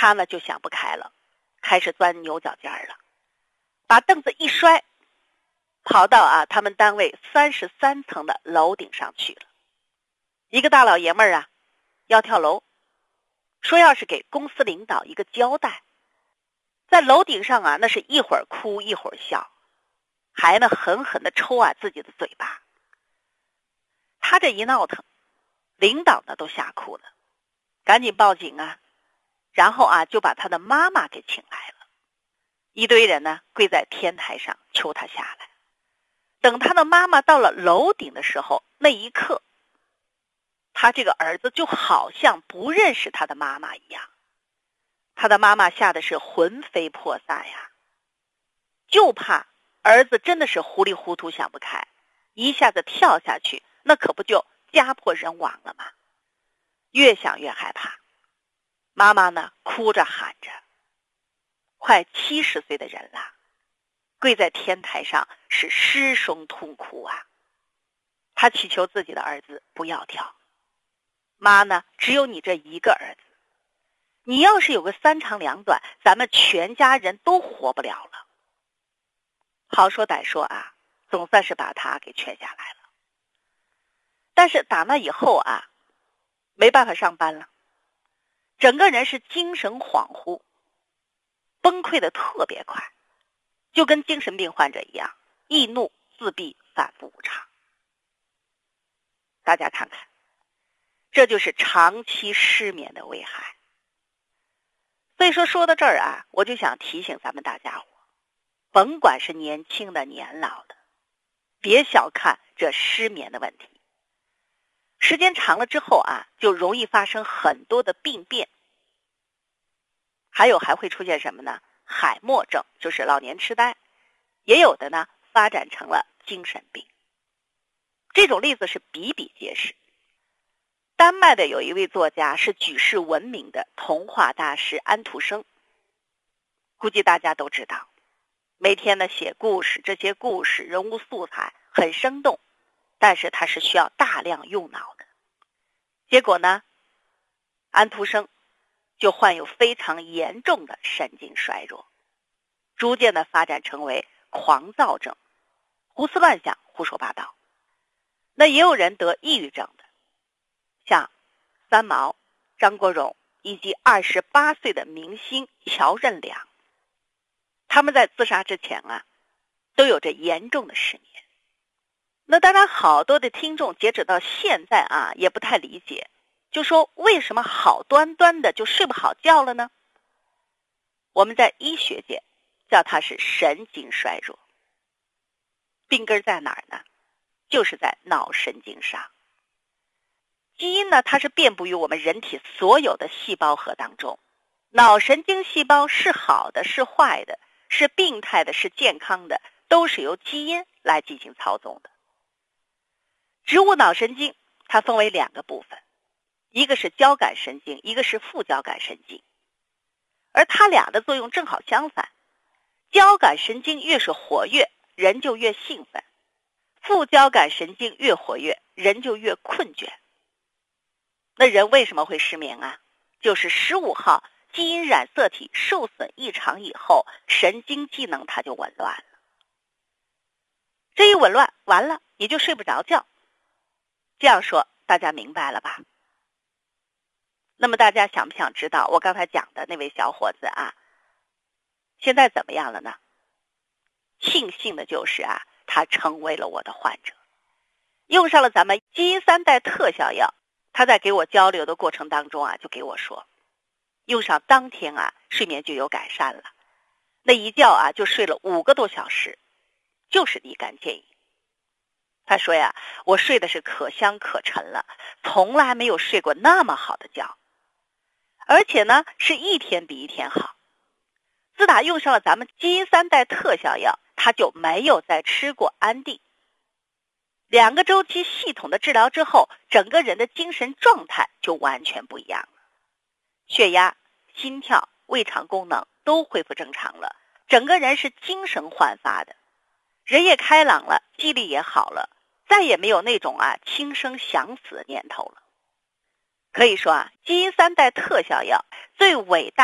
他呢就想不开了，开始钻牛角尖了，把凳子一摔，跑到他们单位33层的楼顶上去了。一个大老爷们儿要跳楼，说要是给公司领导一个交代。在楼顶上那是一会儿哭一会儿笑，还呢狠狠地抽自己的嘴巴。他这一闹腾，领导呢都吓哭了，赶紧报警然后就把他的妈妈给请来了。一堆人呢跪在天台上求他下来。等他的妈妈到了楼顶的时候，那一刻他这个儿子就好像不认识他的妈妈一样。他的妈妈吓得是魂飞魄散就怕儿子真的是糊里糊涂想不开，一下子跳下去，那可不就家破人亡了吗？越想越害怕。妈妈呢哭着喊着，快70岁的人了，跪在天台上是失声痛哭他祈求自己的儿子不要跳。妈呢，只有你这一个儿子，你要是有个3长2短，咱们全家人都活不了了。好说歹说总算是把他给劝下来了。但是打那以后没办法上班了，整个人是精神恍惚，崩溃的特别快，就跟精神病患者一样，易怒自闭，反复无常。大家看看，这就是长期失眠的危害。所以说到这儿我就想提醒咱们大家伙，甭管是年轻的年老的，别小看这失眠的问题。时间长了之后就容易发生很多的病变。还会出现什么呢？海默症，就是老年痴呆，也有的呢发展成了精神病。这种例子是比比皆是。丹麦的有一位作家是举世闻名的童话大师安徒生，估计大家都知道，每天呢写故事，这些故事人物素材很生动，但是它是需要大量用脑的。结果呢，安徒生就患有非常严重的神经衰弱，逐渐的发展成为狂躁症，胡思乱想，胡说八道。那也有人得抑郁症的，像三毛、张国荣以及28岁的明星乔任梁，他们在自杀之前都有着严重的失眠。那当然好多的听众截止到现在也不太理解，就说为什么好端端的就睡不好觉了呢？我们在医学界叫它是神经衰弱。病根在哪儿呢？就是在脑神经上。基因呢，它是遍布于我们人体所有的细胞核当中。脑神经细胞是好的是坏的，是病态的是健康的，都是由基因来进行操纵的。植物脑神经它分为2个部分，一个是交感神经，一个是副交感神经。而它俩的作用正好相反，交感神经越是活跃，人就越兴奋；副交感神经越活跃，人就越困倦。那人为什么会失眠就是15号基因染色体受损异常以后，神经机能它就紊乱了。这一紊乱完了，你就睡不着觉。这样说大家明白了吧？那么大家想不想知道我刚才讲的那位小伙子现在怎么样了呢？庆幸的就是他成为了我的患者，用上了咱们基因3代特效药。他在给我交流的过程当中就给我说，用上当天睡眠就有改善了，那一觉就睡了5个多小时，就是立竿见影。他说我睡的是可香可沉了，从来没有睡过那么好的觉，而且呢是一天比一天好。自打用上了咱们基因3代特效药，他就没有再吃过安定。2个周期系统的治疗之后，整个人的精神状态就完全不一样了，血压、心跳、胃肠功能都恢复正常了，整个人是精神焕发的，人也开朗了，记忆力也好了，再也没有那种轻生想死的念头了。可以说基因3代特效药最伟大